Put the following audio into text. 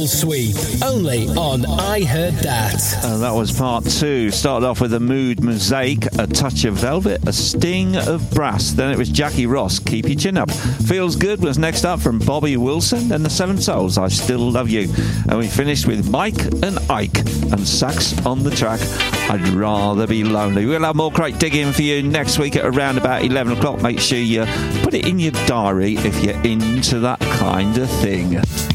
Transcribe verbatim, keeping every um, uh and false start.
Sweep, only on I Heard That. And that was part two. Started off with a mood mosaic, a touch of velvet, a sting of brass. Then it was Jackie Ross, Keep Your Chin Up. Feels Good was next up from Bobby Wilson. Then the Seven Souls, I Still Love You. And we finished with Mike and Ike and sax on the track, I'd Rather Be Lonely. We'll have more crate digging for you next week at around about eleven o'clock. Make sure you put it in your diary if you're into that kind of thing.